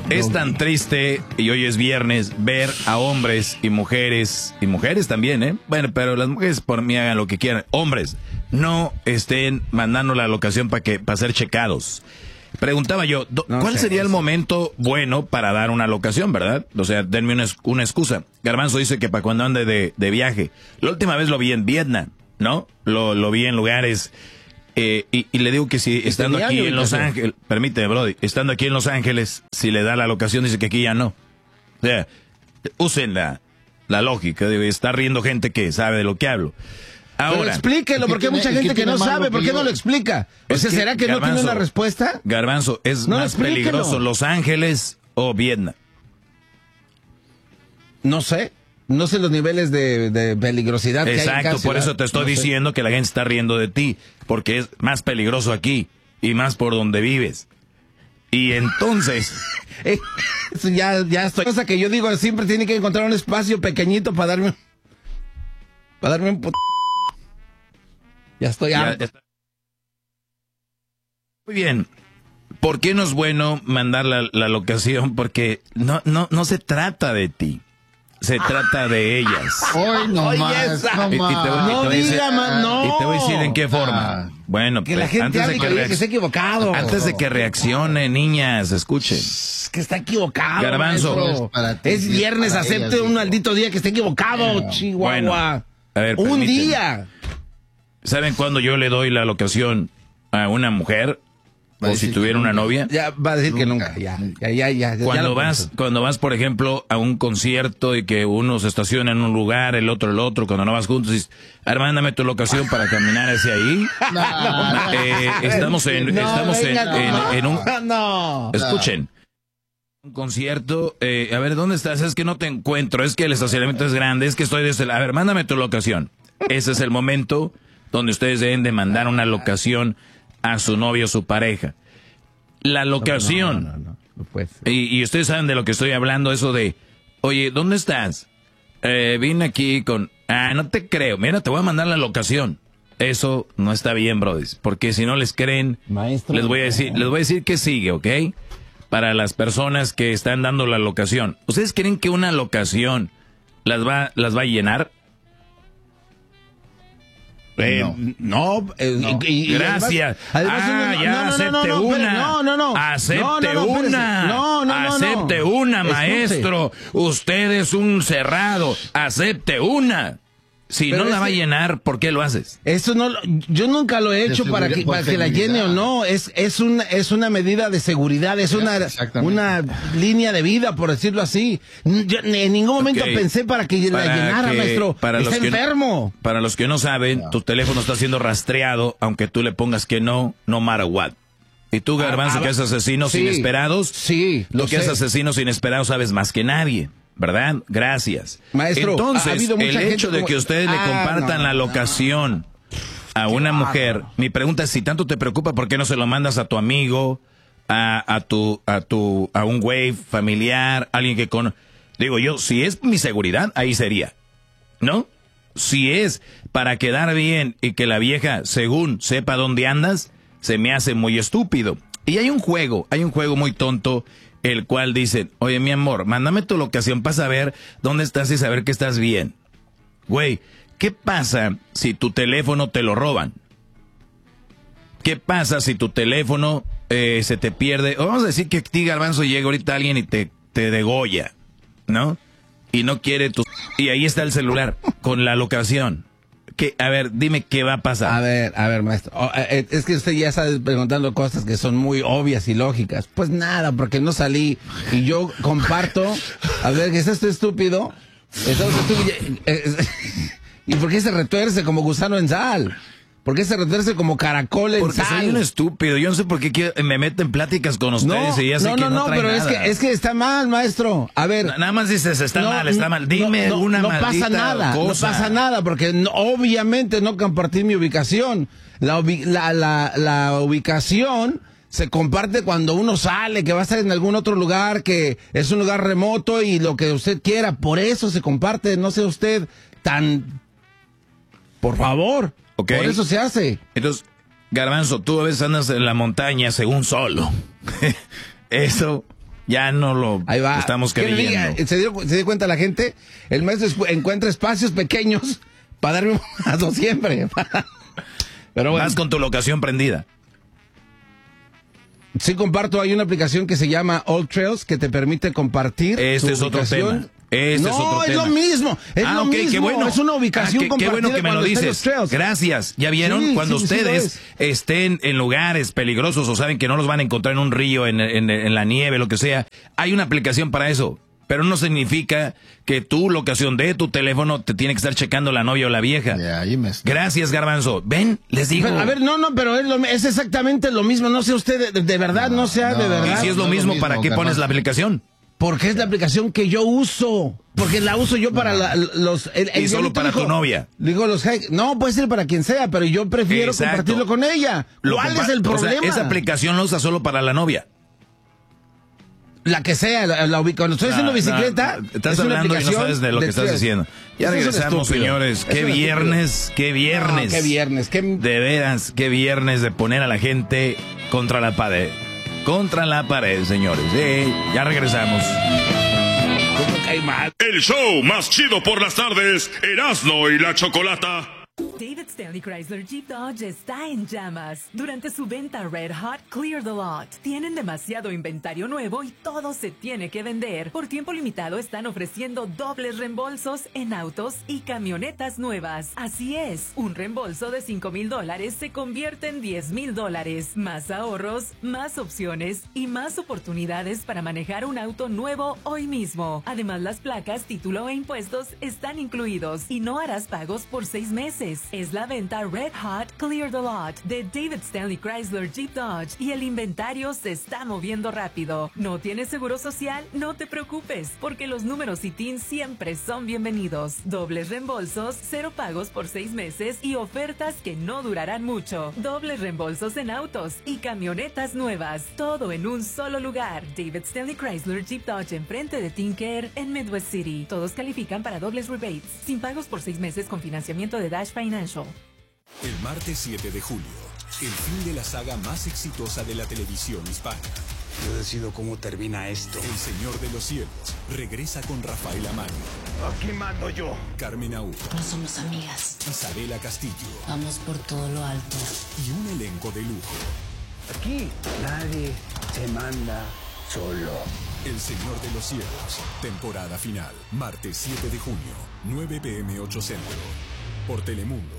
Es tan triste, y hoy es viernes, ver a hombres y mujeres también, Bueno, pero las mujeres por mí hagan lo que quieran. Hombres, no estén mandando la locación para ser checados. Preguntaba yo, ¿cuál sería el momento bueno para dar una locación, verdad? O sea, denme una excusa. Garbanzo dice que para cuando ande de viaje. La última vez lo vi en Vietnam, ¿no? Lo vi en lugares... y le digo que si estando aquí en Los Ángeles, permíteme, Brody, estando aquí en Los Ángeles, si le da la locación, dice que aquí ya no. O sea, usen la lógica, está riendo gente que sabe de lo que hablo. Ahora, pero explíquelo, porque hay mucha gente que no sabe, ¿por qué no lo explica? O sea, ¿será que no tiene una respuesta? Garbanzo, ¿es más peligroso Los Ángeles o Vietnam? No sé los niveles de peligrosidad que hay en cada ciudad. Exacto, por eso te estoy diciendo que la gente está riendo de ti, porque es más peligroso aquí, y más por donde vives. Y entonces... Eso ya estoy... Cosa que yo digo, siempre tiene que encontrar un espacio pequeñito para darme un Ya estoy harto. Muy bien. ¿Por qué no es bueno mandar la locación? Porque no se trata de ti. Se trata de ellas. Hoy no más. Y te voy a decir en qué forma. Bueno, que la gente hable que está equivocado. Antes de que reaccione, niñas, escuchen. Que está equivocado. Garbanzo. Es viernes, acepte un maldito día que esté equivocado, Chihuahua. Bueno, a ver, un día. ¿Saben cuándo yo le doy la locación a una mujer? O si tuviera una novia. Ya va a decir que nunca. Ya. Cuando vas, por ejemplo, a un concierto y que uno se estaciona en un lugar, el otro, cuando no vas juntos, dices, mándame tu locación para caminar hacia ahí. Estamos en un... No. Escuchen. Un concierto, a ver, ¿dónde estás? Es que no te encuentro, es que el estacionamiento es grande, es que estoy desde el... A ver, mándame tu locación. Ese es el momento donde ustedes deben de mandar una locación a su novio o su pareja. La locación. No puede ser. Y ustedes saben de lo que estoy hablando, eso de, oye, ¿dónde estás? Vine aquí con... no te creo. Mira, te voy a mandar la locación. Eso no está bien, brothers, porque si no les creen, maestro, les voy a decir que sigue, ¿ok? Para las personas que están dando la locación. ¿Ustedes creen que una locación las va a llenar? No. Gracias. Acepte una, maestro. Usted es un cerrado. Acepte una. Si no la va a llenar, ¿por qué lo haces? Eso yo nunca lo he hecho para que la llene o no. Es una medida de seguridad, es una línea de vida, por decirlo así. Yo en ningún momento pensé para que la llenara, maestro. Está enfermo. Para los que no saben, tu teléfono está siendo rastreado, aunque tú le pongas que no matter what. Y tú, Garbanzo, que es asesinos inesperados, lo que es asesinos inesperados sabes más que nadie. ¿Verdad? Gracias. Maestro, entonces, el hecho de que ustedes le compartan la locación a una mujer, mi pregunta es, si tanto te preocupa, ¿por qué no se lo mandas a tu amigo, a un güey familiar, alguien que digo yo, si es mi seguridad, ahí sería, ¿no? Si es para quedar bien y que la vieja, según sepa dónde andas, se me hace muy estúpido. Y hay un juego muy tonto, el cual dice, oye, mi amor, mándame tu locación para saber dónde estás y saber que estás bien. Güey, ¿qué pasa si tu teléfono te lo roban? ¿Qué pasa si tu teléfono se te pierde? O vamos a decir que a ti, Garbanzo, llega ahorita alguien y te degolla, ¿no? Y no quiere tu... Y ahí está el celular con la locación. A ver, dime qué va a pasar. A ver, maestro. Es que usted ya está preguntando cosas que son muy obvias y lógicas. Pues nada, porque no salí y yo comparto. A ver, ¿qué es esto estúpido? ¿Y por qué se retuerce como gusano en sal? ¿Por qué se retuerce como caracol en sal? Porque soy un estúpido. Yo no sé por qué me meto en pláticas con ustedes y ya sé que no trae pero nada. Es que está mal, maestro. A ver. Nada más dices, está mal. Dime una maldita pasa nada, cosa. No pasa nada, porque obviamente no compartí mi ubicación. La ubicación se comparte cuando uno sale, que va a estar en algún otro lugar, que es un lugar remoto y lo que usted quiera. Por eso se comparte. No sea usted tan... Por favor. Okay. Por eso se hace. Entonces, Garbanzo, tú a veces andas en la montaña según solo. Eso Ya no lo Ahí va. estamos creyendo. ¿Se dio cuenta la gente? El maestro encuentra espacios pequeños para darme un mazo siempre. Pero bueno. Vas con tu locación prendida. Sí, comparto. Hay una aplicación que se llama All Trails que te permite compartir. Este es otro tema. Es lo mismo. Es lo mismo. Qué bueno. Es una ubicación compartida. Qué bueno que me lo dices. Gracias. ¿Ya vieron? Sí, cuando ustedes sí estén en lugares peligrosos o saben que no los van a encontrar en un río, en la nieve, lo que sea, hay una aplicación para eso. Pero no significa que tu locación de tu teléfono te tiene que estar checando la novia o la vieja. Gracias, Garbanzo. ¿Ven? Les digo. Pero, a ver, pero es exactamente lo mismo. No sé usted, de verdad, no sea de verdad. Y si es lo mismo, ¿para qué pones la aplicación? Porque es la aplicación que yo uso. Porque la uso yo para los... y solo para tu novia. Digo, no, puede ser para quien sea, pero yo prefiero compartirlo con ella. ¿Cuál es el problema? O sea, esa aplicación la usa solo para la novia. La que sea, cuando estoy haciendo bicicleta... Estás hablando y no sabes de lo que estás diciendo. Ya regresamos, señores. Qué viernes. Qué viernes. De veras, qué viernes de poner a la gente contra la pared. Contra la pared, señores. Ya regresamos. ¿Cómo cae mal? El show más chido por las tardes, Erasmo y la Chocolata. David Stanley Chrysler Jeep Dodge está en llamas. Durante su venta Red Hot Clear the Lot, tienen demasiado inventario nuevo y todo se tiene que vender. Por tiempo limitado están ofreciendo dobles reembolsos en autos y camionetas nuevas. Así es, un reembolso de $5,000 se convierte en $10,000. Más ahorros, más opciones y más oportunidades para manejar un auto nuevo hoy mismo. Además, las placas, título e impuestos están incluidos y no harás pagos por 6 meses. Es la venta Red Hot Clear the Lot de David Stanley Chrysler Jeep Dodge y el inventario se está moviendo rápido. ¿No tienes seguro social? No te preocupes, porque los números ITIN siempre son bienvenidos. Dobles reembolsos, 0 pagos por 6 meses y ofertas que no durarán mucho. Dobles reembolsos en autos y camionetas nuevas. Todo en un solo lugar. David Stanley Chrysler Jeep Dodge enfrente de Tinker en Midwest City. Todos califican para dobles rebates. Sin pagos por 6 meses con financiamiento de Dash Financial. El martes 7 de julio, el fin de la saga más exitosa de la televisión hispana. Yo decido cómo termina esto. El Señor de los Cielos regresa con Rafael Amaro. Aquí mando yo. Carmen Aúl. No somos amigas. Isabela Castillo. Vamos por todo lo alto. Y un elenco de lujo. Aquí nadie se manda solo. El Señor de los Cielos, temporada final. Martes 7 de junio, 9 p.m. 8 Centro. Por Telemundo.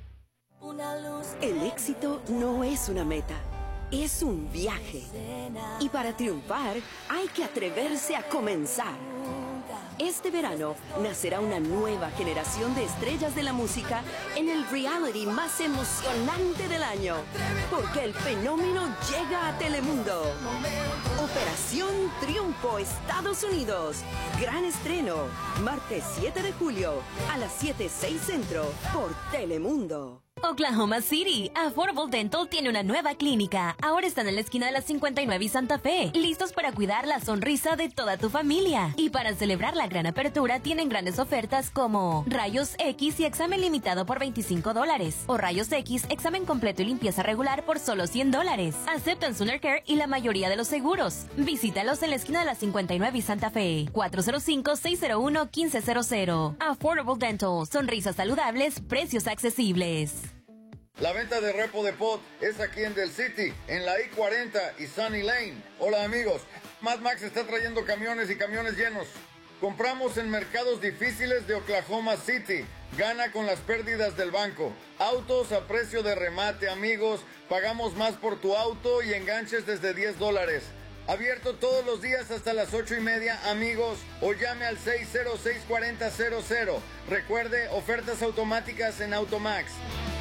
El éxito no es una meta, es un viaje. Y para triunfar hay que atreverse a comenzar. Este verano nacerá una nueva generación de estrellas de la música en el reality más emocionante del año. Porque el fenómeno llega a Telemundo. Operación Triunfo, Estados Unidos. Gran estreno, martes 7 de julio a las 7:06 Centro por Telemundo. Oklahoma City, Affordable Dental tiene una nueva clínica. Ahora están en la esquina de la 59 y Santa Fe, listos para cuidar la sonrisa de toda tu familia. Y para celebrar la gran apertura, tienen grandes ofertas como Rayos X y examen limitado por $25, o Rayos X, examen completo y limpieza regular por solo $100. Aceptan Sooner Care y la mayoría de los seguros. Visítalos en la esquina de la 59 y Santa Fe, 405-601-1500. Affordable Dental, sonrisas saludables, precios accesibles. La venta de Repo Depot es aquí en Del City, en la I-40 y Sunny Lane. Hola amigos, Mad Max está trayendo camiones y camiones llenos. Compramos en mercados difíciles de Oklahoma City. Gana con las pérdidas del banco. Autos a precio de remate, amigos. Pagamos más por tu auto y enganches desde $10. Abierto todos los días hasta las 8:30, amigos. O llame al 606-4000. Recuerde, ofertas automáticas en Automax.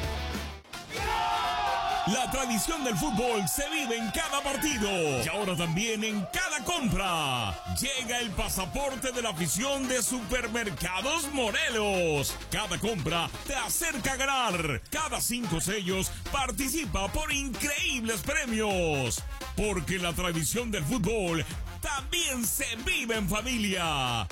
La tradición del fútbol se vive en cada partido y ahora también en cada compra. Llega el pasaporte de la afición de Supermercados Morelos. Cada compra te acerca a ganar. Cada 5 sellos participa por increíbles premios. Porque la tradición del fútbol también se vive en familia.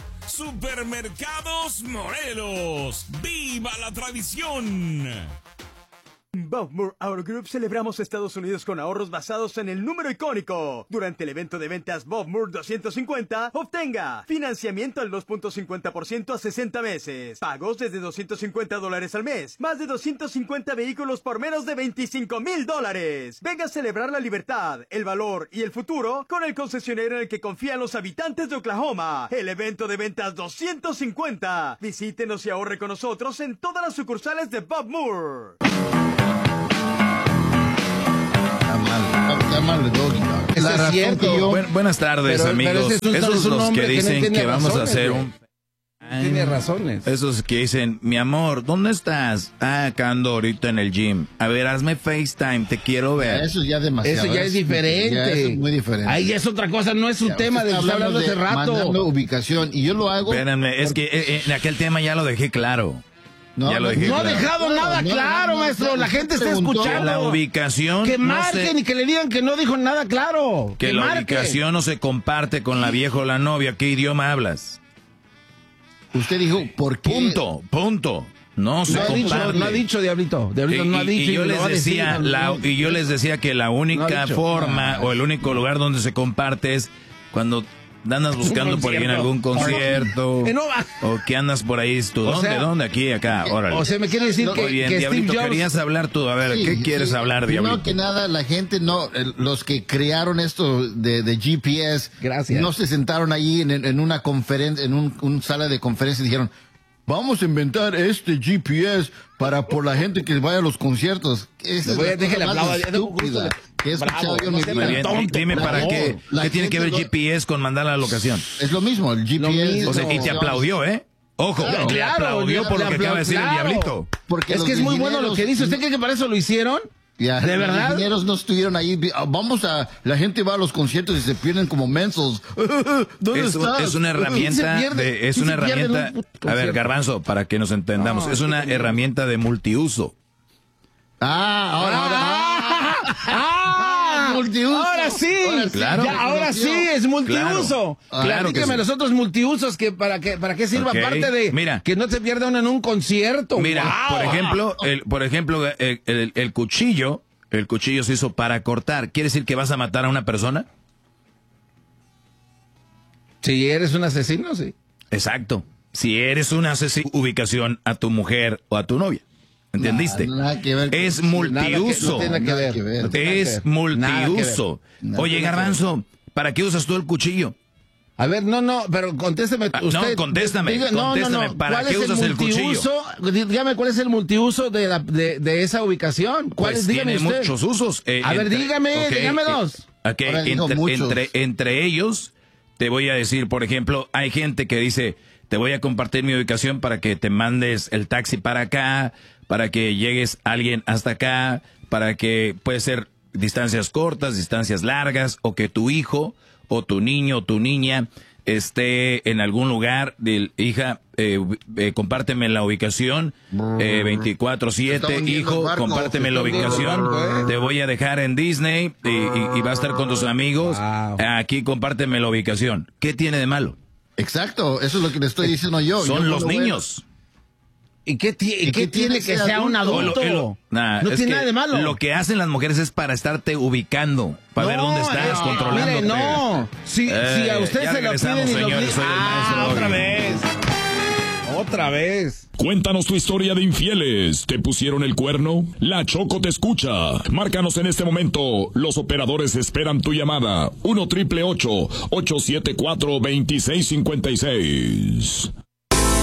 Supermercados Morelos. ¡Viva la tradición! Bob Moore Auto Group celebramos Estados Unidos con ahorros basados en el número icónico. Durante el evento de ventas Bob Moore 250, obtenga financiamiento al 2.50% a 60 meses, pagos desde $250 al mes, más de 250 vehículos por menos de $25,000. Venga a celebrar la libertad, el valor y el futuro con el concesionario en el que confían los habitantes de Oklahoma. El evento de ventas 250. Visítenos y ahorre con nosotros en todas las sucursales de Bob Moore. Eso es cierto. Buenas tardes, amigos. Esos los que dicen que vamos a hacer un... Tiene razones. Esos que dicen, mi amor, ¿dónde estás? Acá ando ahorita en el gym. A ver, hazme FaceTime, te quiero ver. Eso ya es demasiado. Eso ya es diferente. Ya es muy diferente. Ahí ya es otra cosa, no es un tema de que está hablando hace rato. Mandando ubicación, y yo lo hago... Espérenme, es que en aquel tema ya lo dejé claro. No ha dejado nada claro, maestro. La gente está escuchando. La ubicación. Que marquen y que le digan que no dijo nada claro. Que la ubicación no se comparte con la vieja o la novia. ¿Qué idioma hablas? Usted dijo, ¿por qué? Punto. No se comparte. No ha dicho, Diablito. Diablito no ha dicho. Y yo les decía que la única forma o el único lugar donde se comparte es cuando andas buscando por ahí en algún concierto o que andas por ahí. ¿Tú dónde? Aquí, acá, órale. O sea, me quiere decir que Diablito, Steve Jobs... querías hablar tú. A ver, ¿qué quieres hablar, Diablito? Primero que nada, la gente los que crearon esto de GPS, no se sentaron ahí en una conferencia, en un sala de conferencia y dijeron, vamos a inventar este GPS por la gente que vaya a los conciertos. Déjale hablar. Que he escuchado yo muy bien. Dime para qué. ¿Qué tiene que ver GPS con mandar la locación? Es lo mismo, el GPS. O sea, y te aplaudió, ¿eh? Ojo, le aplaudió por lo que acaba de decir el Diablito. Porque es que es muy bueno lo que dice. ¿Usted cree que para eso lo hicieron? Ya, ¿de verdad? Los ingenieros no estuvieron ahí. La gente va a los conciertos y se pierden como mensos. ¿Dónde estás? Es una herramienta a ver, Garbanzo, para que nos entendamos, es una herramienta de multiuso. Multiuso. Ahora sí. Claro. Ahora sí es multiuso. Claro. Dígame los otros multiusos que para qué sirva, aparte de que no se pierda uno en un concierto. Mira, por ejemplo, el cuchillo se hizo para cortar. ¿Quiere decir que vas a matar a una persona? Si eres un asesino, sí. Exacto. Si eres un asesino, ubicación a tu mujer o a tu novia. ¿Entendiste? Nada que ver. Es multiuso. Es multiuso. Oye, Garbanzo, ¿para qué usas tú el cuchillo? A ver, pero contésteme usted. No, contéstame. ¿Para qué usas el cuchillo? Dígame cuál es el multiuso de esa ubicación. Pues tiene muchos usos. A ver, dígame dos. Entre ellos, te voy a decir, por ejemplo, hay gente que dice, te voy a compartir mi ubicación para que te mandes el taxi para acá, para que llegues alguien hasta acá, para que puede ser distancias cortas, distancias largas, o que tu hijo o tu niño o tu niña esté en algún lugar. Hija, compárteme la ubicación 24/7, hijo, compárteme la ubicación, te voy a dejar en Disney y va a estar con tus amigos, aquí compárteme la ubicación. ¿Qué tiene de malo? Exacto, eso es lo que le estoy diciendo yo. Son los niños. ¿Y qué tiene que sea un adulto? No tiene nada de malo. Lo que hacen las mujeres es para estarte ubicando, para ver dónde estás, controlándote. Mire, si a usted se lo piden y lo otra vez. Cuéntanos tu historia de infieles. ¿Te pusieron el cuerno? La Choco te escucha. Márcanos en este momento. Los operadores esperan tu llamada. 1-888-874-2656.